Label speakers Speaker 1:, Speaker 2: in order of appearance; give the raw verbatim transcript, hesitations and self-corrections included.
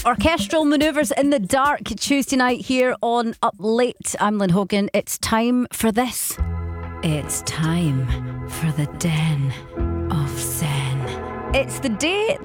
Speaker 1: Orchestral manoeuvres in the dark Tuesday night here on Up Late. I'm Lynn Hogan. It's time for this. It's time for the Den of Zen. It's the day